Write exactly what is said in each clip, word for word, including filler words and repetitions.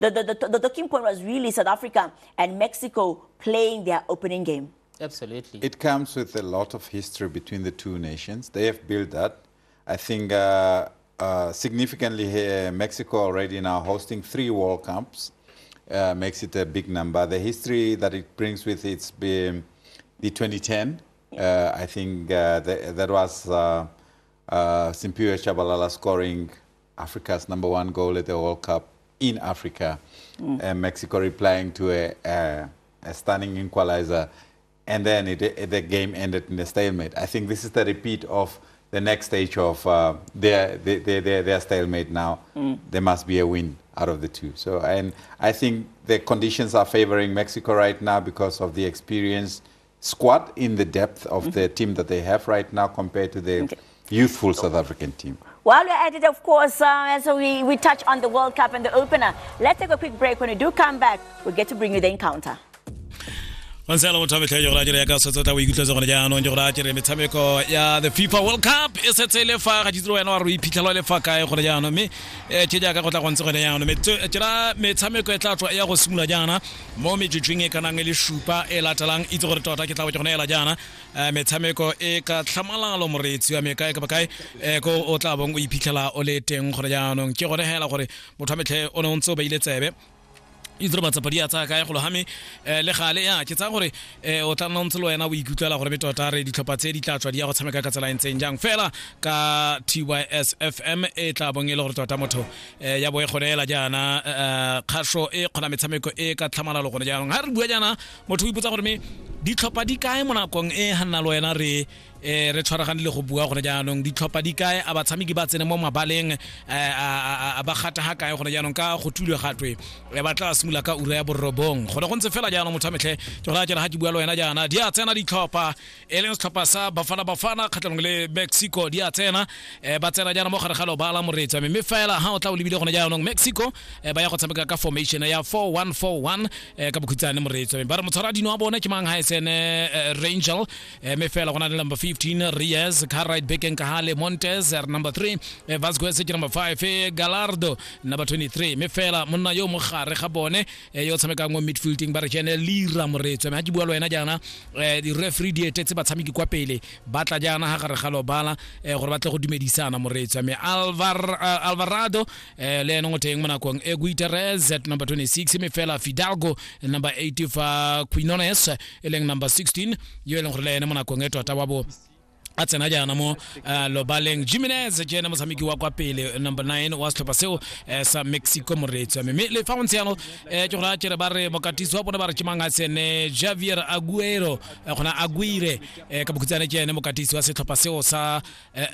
the, the, the, the talking point was really South Africa and Mexico playing their opening game. Absolutely. It comes with a lot of history between the two nations. They have built that. I think uh, uh, significantly here, Mexico already now hosting three World Cups uh, makes it a big number. The history that it brings with it's been the twenty ten. Uh, I think uh, the, that was uh, uh, Simpiwe Tshabalala scoring Africa's number one goal at the World Cup in Africa. Mm. Uh, Mexico replying to a, a, a stunning equalizer. And then it, it, the game ended in a stalemate. I think this is the repeat of the next stage of uh, their, their, their, their stalemate now. Mm. There must be a win out of the two. So, and I think the conditions are favoring Mexico right now because of the experienced squad in the depth of mm-hmm. the team that they have right now compared to the okay. youthful South African team. While we're at it, of course, uh, so we, we touch on the World Cup and the opener. Let's take a quick break. When we do come back, we'll get to bring you the encounter. Onsela mo thabela yo la jere ka sotso ta boikutletso gone jaano jo ra jere metshameko ya the FIFA World Cup e setse le fa ga ditiro wena wa re iphitlhela le fa kae gone jaano me e tse ja ka go tla gontse gone jaano me tjera metshameko e tla tswa ya go simula jaana mo mejitsweng e kanang le shupa e latelang itse gore tota ke tla go gone ela jaana metshameko e ka tlhamalalo moretsi wa me kae ka bakae ko o tla bong o iphitlhela o le teng gone jaano ke gone hela gore motho metlhe o ne o ntse o beile tsebe itse ba tsapadia tsa kae go lo hame le gale ya ke tsa gore o tla nna ntse wena o ikutlela gore betota re ditlhopha tse di tla tswa di ya go tshameka ka tsela entseng jang fela ka T Y S F M e tla bongele gore tota motho ya boe gonela jana khasho e khona metshameko e ka tlhamalalo gone jaanong ha re bua jana motho o ipotsa gore me ditlhopha di kae mo nakong e hanna lo wena re e re tshwaragane le go bua gore jaanong ditlhopha di kae a batshameki ba tsene mo mabaleng a ba gata ha kae gore jaanong ka go tulwe gatwe e batla simula ka ura ya borobong gone go ntse fela jaanong motho metlhe ke go la jana ha di bua le wena jana di a tsena ditlhopha e leng setlhopha sa Bafana Bafana kgatlhanong le Mexico di a tsena ba tsena jana mo gare ga lo bala moretsa mme fela ha o tla o lebile gone jaanong Mexico ba ya go tshameka ka formation ya four one four one ka bokhutsane moretsa ba re motshwara dino a bone ke mang ha e sene Rangel me fela gona le number fifteen Reyes, Cartwright, Bacon, Kahale, Montes, number three, Vasquez, number five, Gallardo, number twenty-three, Mefela, Mona yo Mohare Habone, yo Sameka midfielding, Barjane, Lira Moretz, Majibualo and Ajana, the referee dieted Batsamiki Quapele, Batajana, Hakarhalo Bala, Robato di Medisana Moretz, Alvar Alvarado, Leonote Monaco, Eguiteres at number twenty-six, Mefela Fidalgo, number eighty for Quinones, Eleng number sixteen, Yellow Lena Monaco, Tawabo. Atsena jana mo lo baleng Jimenez jena mo samiki wa kwa pele number nine wa Slopaseo sa Mexico moretso me le fa ontsiano e ke gona tsere ba re mokatisi wa bona ba re tshimanga sene Javier Aguero gona Aguirre ka bokutsana jena mokatisi wa Slopaseo sa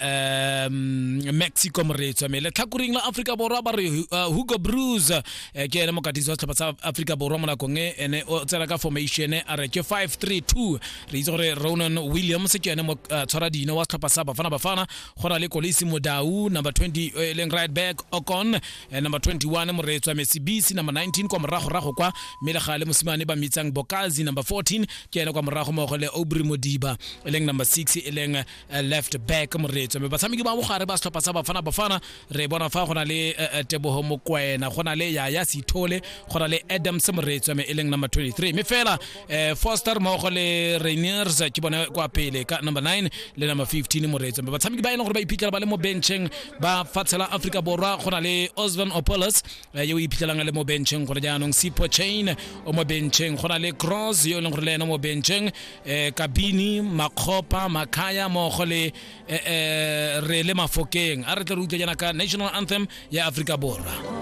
Mexico moretso me le tlhakuring la Africa Borwa ba re Hugo Broos ke ene mokatisi wa Slopasa Africa Borwa mona konge ene o tsela ka formation a re ke five three two re itse gore Ronan Williams ke ene mo tsara dino wa setlhopha sa Bafana Bafana gona le Kolisi Modau number twenty leng right back Ocon number twenty-one Moretswa Mesibisi number nineteen kwa morago rago kwa Melegale Mosimane ba mitsang Bokazi number fourteen ke ena kwa morago mo go le Aubrey Modiba leng number six leng left back Moretswa me batshameki ba mogare ba setlhopha sa Bafana Bafana re bona fa gona le Teboho Mokwena gona le Yaya Sithole gona le Adam Semoretswa me leng number twenty-three me fela Foster mo go le Rainiers ke bona kwa pele ka number nine le number fifteen moretso ba tshameki ba ena gore ba iphitlhela ba le mo bencheng ba fatsela Africa Borwa gona le Osvan Opolos yo iphitlhelang le mo bencheng gore jaanong Sipo Chain o mo bencheng gona le Cross yo le gore le ena mo bencheng Kabini Makgopa Makaya mo go le re le Mafokeng a re tle re utlwe jana ka national anthem ya Africa Borwa.